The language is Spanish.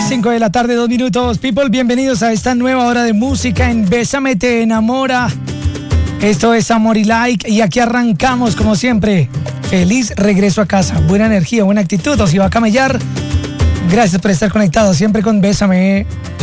5 de la tarde, 2 minutos. People, bienvenidos a esta nueva hora de música en Bésame Te Enamora. Esto es Amor y Like y aquí arrancamos como siempre. Feliz regreso a casa, buena energía, buena actitud. O si va a camellar, gracias por estar conectado siempre con Bésame.